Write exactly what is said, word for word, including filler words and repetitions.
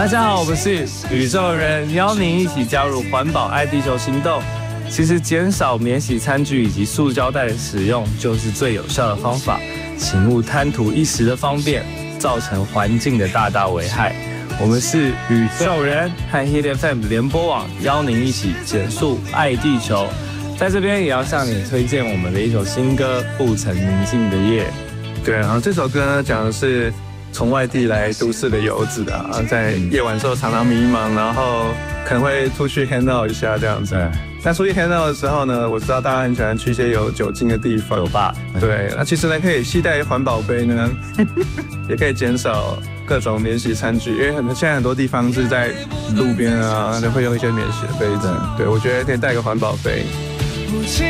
大家好，我们是宇宙人，邀您一起加入环保爱地球行动。其实减少免洗餐具以及塑胶袋的使用，就是最有效的方法。请勿贪图一时的方便，造成环境的大大危害。我们是宇宙人和 Hit F M 联播网，邀您一起减速爱地球。在这边也要向你推荐我们的一首新歌《不曾宁静的夜》。 对，然后这首歌呢讲的是从外地来都市的游子啊，在夜晚的时候常常迷茫，然后可能会出去 hang out 一下这样子。那出去 hang out 的时候呢，我知道大家很喜欢去一些有酒精的地方， 酒吧。 对，那其实呢可以携带环保杯呢，也可以减少各种免洗餐具，因为很现在很多地方是在路边啊，就会用一些免洗的杯子。对，我觉得可以带个环保杯。